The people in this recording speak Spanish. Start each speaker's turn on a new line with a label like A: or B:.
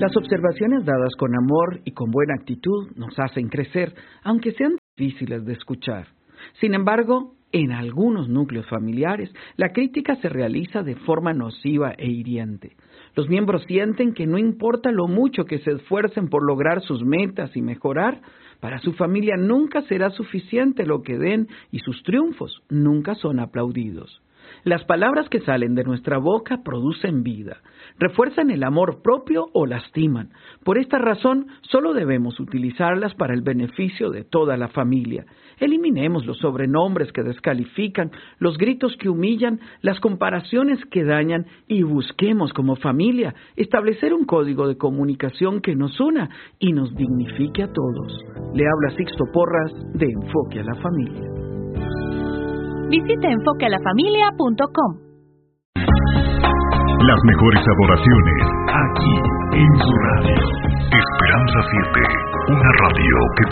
A: Las observaciones dadas con amor y con buena actitud nos hacen crecer, aunque sean difíciles de escuchar. Sin embargo, en algunos núcleos familiares, la crítica se realiza de forma nociva e hiriente. Los miembros sienten que no importa lo mucho que se esfuercen por lograr sus metas y mejorar, para su familia nunca será suficiente lo que den y sus triunfos nunca son aplaudidos. Las palabras que salen de nuestra boca producen vida, refuerzan el amor propio o lastiman. Por esta razón, solo debemos utilizarlas para el beneficio de toda la familia. Eliminemos los sobrenombres que descalifican, los gritos que humillan, las comparaciones que dañan y busquemos como familia establecer un código de comunicación que nos una y nos dignifique a todos. Le habla Sixto Porras de Enfoque a la Familia.
B: Visite enfoquealafamilia.com.
C: Las mejores adoraciones aquí en su radio. Esperanza 7, una radio que te